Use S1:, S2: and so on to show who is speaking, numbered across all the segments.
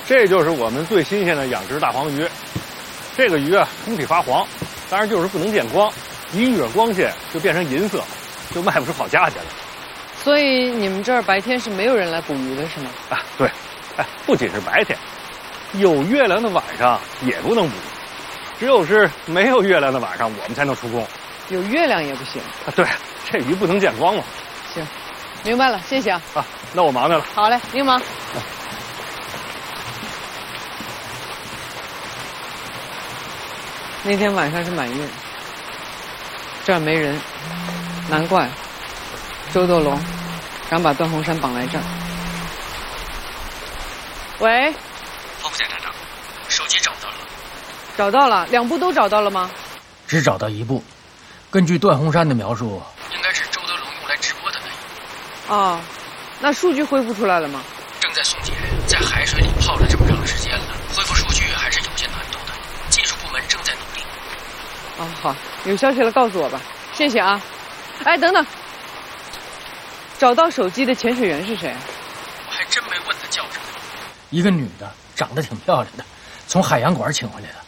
S1: 这就是我们最新鲜的养殖大黄鱼。这个鱼啊，通体发黄，当然就是不能见光，一遇着光线就变成银色，就卖不出好价钱了。
S2: 所以你们这儿白天是没有人来捕鱼的，是吗？
S1: 啊，对，哎，不仅是白天，有月亮的晚上也不能捕，只有是没有月亮的晚上，我们才能出工。
S2: 有月亮也不行。
S1: 啊，对，这鱼不能见光嘛。
S2: 行，明白了，谢谢啊。
S1: 啊，那我忙去了。
S2: 好嘞，您忙。那天晚上是满月，这儿没人，难怪周斗龙敢把段洪山绑来这儿。喂，
S3: 黄副检站长，手机找到了。
S2: 找到了，2部都找到了吗？
S3: 只找到1部，根据段洪山的描述，应该是周德龙用来直播的那一部。
S2: 哦，那数据恢复出来了吗？
S3: 正在送检，在海水里泡了这么长时间了，恢复数据还是有些难度的，技术部门正在努力。
S2: 哦，好，有消息了告诉我吧，谢谢啊。哎，等等，找到手机的潜水员是谁？
S3: 我还真没问他叫什么。一个女的，长得挺漂亮的，从海洋馆请回来的。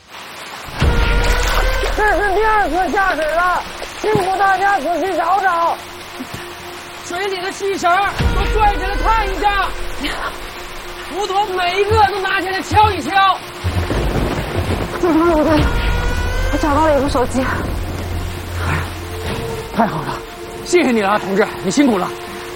S4: 这是第2次下水了，辛苦大家仔细找找。水里的细绳都拽起来看一下，斧头每一个都拿起来敲一敲。
S5: 警察鲁队，我找到了一部手机。
S4: 太好了，谢谢你了啊，同志，你辛苦了。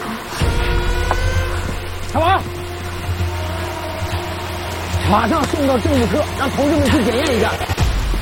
S4: 小王，马上送到政治科，让同志们去检验一下。